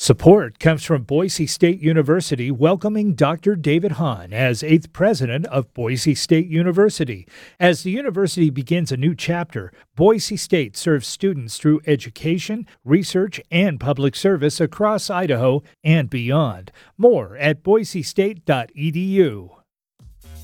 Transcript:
Support comes from Boise State University welcoming Dr. David Hahn as 8th president of Boise State University. As the university begins a new chapter, Boise State serves students through education, research, and public service across Idaho and beyond. More at boisestate.edu.